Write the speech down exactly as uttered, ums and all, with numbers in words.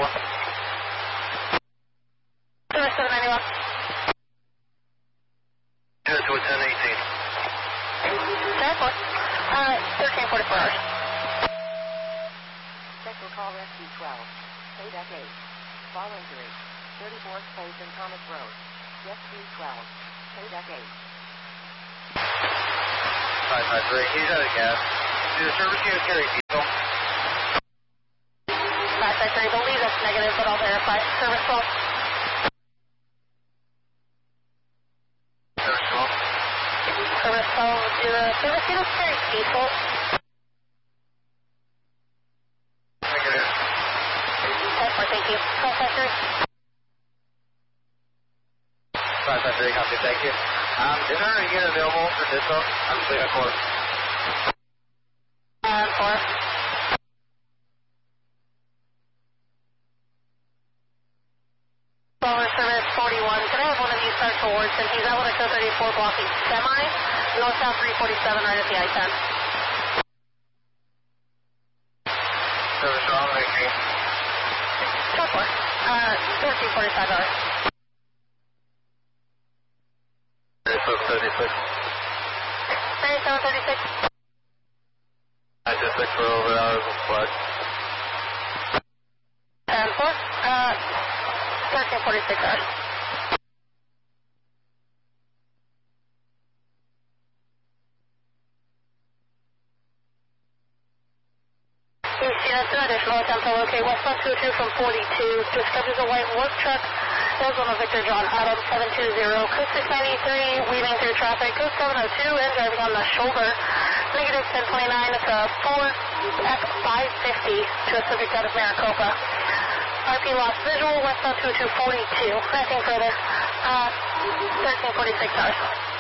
ninety-one. Service seven ninety-one. Just with ten eighteen. ten four. Uh, thirteen forty-four hours. Sector call rescue twelve. K D E C eight. Fall injury. thirty-fourth Place and Thomas Road. Rescue twelve. K D E C eight. five five three, he's out of gas. Do the service unit carry diesel? five five three, believe that's negative, but I'll verify. Service twelve. Service twelve. Service twelve, do the service unit carry diesel? Negative. ten four, thank you. five five three. five five three, copy, thank you. Um, is there a unit available for disco? I'm just leaving a course. Um, four. Solar service forty-one. Can I have one of you start towards since he's out with a code thirty-four blocking semi, northbound three forty-seven right at the I ten. Service wrong, eighteen. ten four. Uh, thirteen forty-five hours. thirty-six, thirty-six. thirty-seven thirty-six. I just looked for over hours of flight. ten four. Uh, thirteen forty-six hours. East unit, an additional attempt to locate westbound two two from forty-two. Discovers a white work truck. Arizona Victor John Adam seven two zero. Code six ninety-three, weaving through traffic. Code seven oh two and driving on the shoulder. Negative ten twenty-nine, it's a Ford F five fifty to a subject out of Maricopa. R P lost visual, westbound two two forty-two. Nothing further. Uh, thirteen forty-six hours.